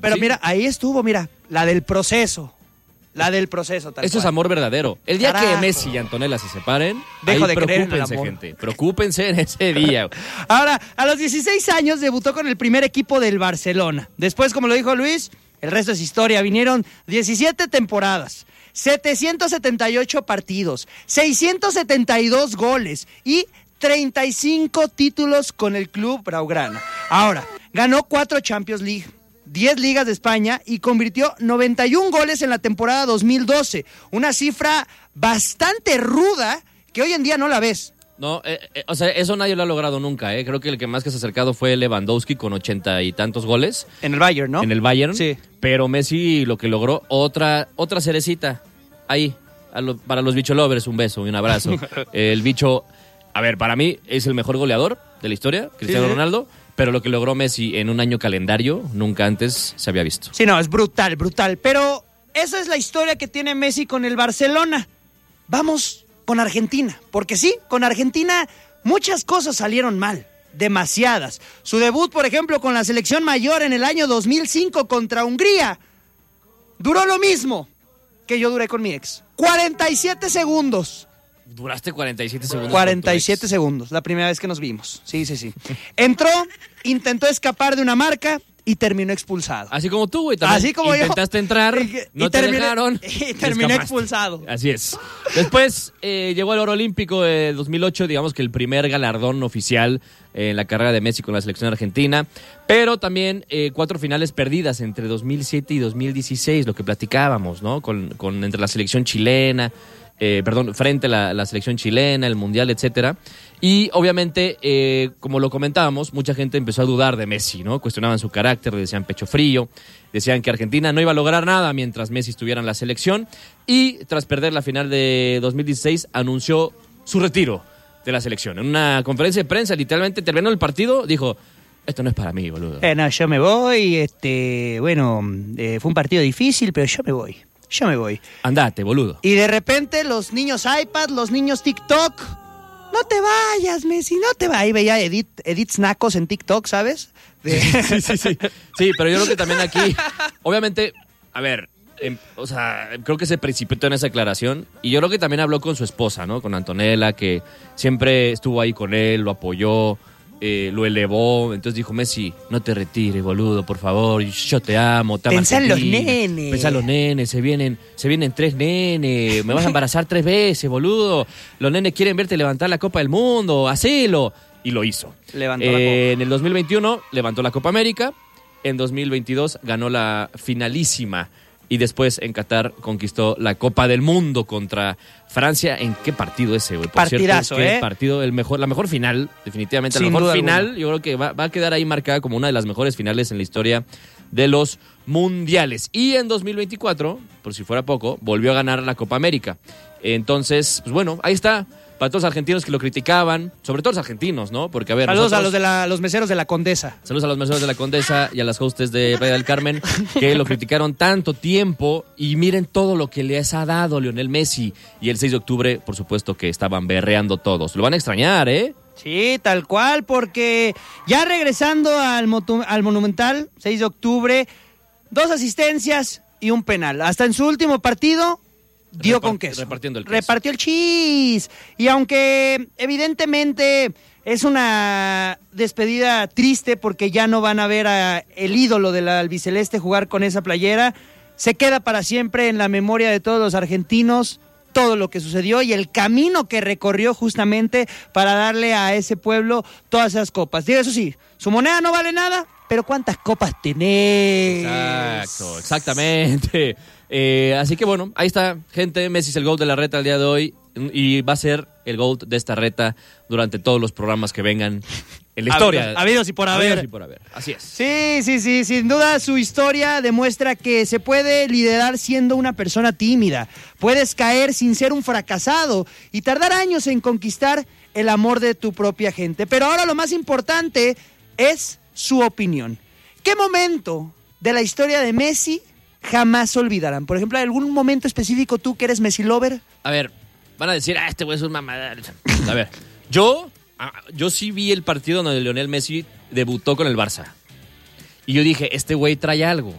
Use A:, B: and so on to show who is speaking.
A: Pero
B: Sí.
A: mira, ahí estuvo, mira, la del proceso. Tal
B: Esto es
A: cual.
B: amor verdadero. El día
A: Carajo.
B: que Messi y Antonella se separen,
A: Dejo
B: ahí
A: de creer en el
B: preocúpense,
A: amor.
B: gente. Preocúpense en ese día.
A: Ahora, a los 16 años debutó con el primer equipo del Barcelona. Después, como lo dijo Luis, el resto es historia. Vinieron 17 temporadas, 778 partidos, 672 goles y 35 títulos con el club Blaugrana. Ahora, ganó 4 Champions League, 10 ligas de España y convirtió 91 goles en la temporada 2012. Una cifra bastante ruda que hoy en día no la ves.
B: No, o sea, eso nadie lo ha logrado nunca, ¿eh? Creo que el que más que se ha acercado fue Lewandowski con 80 y tantos goles.
A: En el Bayern, ¿no?
B: En el Bayern.
A: Sí.
B: Pero Messi lo que logró, otra cerecita. Ahí, para los bicho lovers, un beso y un abrazo. El bicho, a ver, para mí es el mejor goleador de la historia, Cristiano
A: Sí.
B: Ronaldo. Pero lo que logró Messi en un año calendario, nunca antes se había visto.
A: Sí, no, es brutal, brutal. Pero esa es la historia que tiene Messi con el Barcelona. Vamos con Argentina, porque sí, con Argentina muchas cosas salieron mal, demasiadas. Su debut, por ejemplo, con la selección mayor en el año 2005 contra Hungría, duró lo mismo que yo duré con mi ex. 47 segundos.
B: Duraste 47 segundos.
A: 47 segundos, la primera vez que nos vimos. Sí. Entró, intentó escapar de una marca y terminó expulsado.
B: Así como tú, güey. También
A: Así como yo.
B: intentaste entrar, no te dejaron.
A: Y terminé
B: escapaste.
A: expulsado.
B: Así es. Después llegó el oro olímpico de 2008, digamos que el primer galardón oficial en la carrera de Messi con la selección argentina, pero también 4 finales perdidas entre 2007 y 2016, lo que platicábamos, ¿no? Entre la selección chilena, frente a la selección chilena, el mundial, etcétera. Y obviamente, como lo comentábamos, mucha gente empezó a dudar de Messi, ¿no? Cuestionaban su carácter, le decían pecho frío, decían que Argentina no iba a lograr nada mientras Messi estuviera en la selección. Y tras perder la final de 2016, anunció su retiro de la selección. En una conferencia de prensa, literalmente terminó el partido, dijo: esto no es para mí, boludo.
A: No, yo me voy, fue un partido difícil, pero yo me voy.
B: Andate, boludo.
A: Y de repente los niños iPad, los niños TikTok, no te vayas, Messi, no te vayas. Ahí veía edits nacos en TikTok, ¿sabes?
B: Sí, pero yo creo que también aquí, obviamente, a ver, creo que se precipitó en esa declaración y yo creo que también habló con su esposa, ¿no? Con Antonella, que siempre estuvo ahí con él, lo apoyó, lo elevó. Entonces dijo: Messi, no te retires, boludo, por favor, yo te amo, te amo.
A: Pensá en los nenes.
B: Pensá en los nenes, se vienen 3 nenes, me vas a embarazar 3 veces, boludo. Los nenes quieren verte levantar la Copa del Mundo, hacelo. Y lo hizo.
A: Levantó la copa.
B: En el 2021 levantó la Copa América, en 2022 ganó la finalísima y después en Qatar conquistó la Copa del Mundo contra Francia. ¿En qué partido ese, güey? Por
A: Partidazo,
B: cierto, qué partido, la mejor final, definitivamente. La
A: Sin
B: mejor
A: duda
B: final,
A: alguna.
B: yo creo que va a quedar ahí marcada como una de las mejores finales en la historia de los mundiales. Y en 2024, por si fuera poco, volvió a ganar la Copa América. Entonces, pues bueno, ahí está. Para todos los argentinos que lo criticaban, sobre todo los argentinos, ¿no? Porque, a ver,
A: Saludos
B: nosotros-
A: a los meseros de la Condesa.
B: Saludos a los meseros de la Condesa y a las hostes de Playa del Carmen que lo criticaron tanto tiempo y miren todo lo que les ha dado Lionel Messi. Y el 6 de octubre, por supuesto que estaban berreando todos. Lo van a extrañar, ¿eh?
A: Sí, tal cual, porque ya regresando al Monumental, 6 de octubre, 2 asistencias y un penal. Hasta en su último partido dio con queso.
B: Repartiendo el queso.
A: Repartió el cheese. Y aunque evidentemente es una despedida triste porque ya no van a ver a el ídolo del albiceleste jugar con esa playera, se queda para siempre en la memoria de todos los argentinos todo lo que sucedió y el camino que recorrió justamente para darle a ese pueblo todas esas copas. Digo, eso sí, su moneda no vale nada, pero ¿cuántas copas tenés?
B: Exacto, exactamente. Así que bueno, ahí está, gente. Messi es el GOAT de la reta el día de hoy y va a ser el GOAT de esta reta durante todos los programas que vengan en la historia.
A: Habidos y por haber.
B: Habidos y por haber, así es.
A: Sí, sin duda su historia demuestra que se puede liderar siendo una persona tímida, puedes caer sin ser un fracasado y tardar años en conquistar el amor de tu propia gente. Pero ahora lo más importante es su opinión. ¿Qué momento de la historia de Messi jamás olvidarán? Por ejemplo, ¿algún momento específico tú que eres Messi lover?
B: A ver, van a decir, este güey es un mamada. A ver, yo sí vi el partido donde Lionel Messi debutó con el Barça. Y yo dije, este güey trae algo.